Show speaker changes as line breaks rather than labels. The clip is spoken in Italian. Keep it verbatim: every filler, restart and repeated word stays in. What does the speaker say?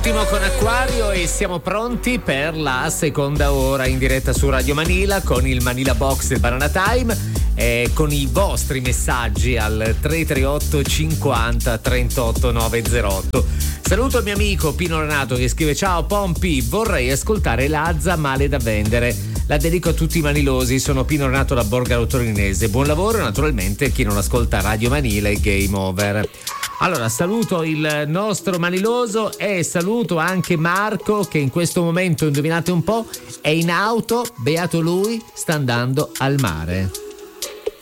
Ultimo con Acquario e siamo pronti per la seconda ora in diretta su Radio Manila con il Manila Box del Banana Time e con i vostri messaggi al tre tre otto cinquanta trentotto novecentotto. Saluto il mio amico Pino Renato che scrive: ciao Pompi, vorrei ascoltare Lazza Male da vendere. La dedico a tutti i manilosi, sono Pino Renato da Borgaro Torinese. Buon lavoro, naturalmente chi non ascolta Radio Manila e Game Over. Allora, saluto il nostro maniloso e saluto anche Marco che in questo momento, indovinate un po', è in auto, beato lui, sta andando al mare.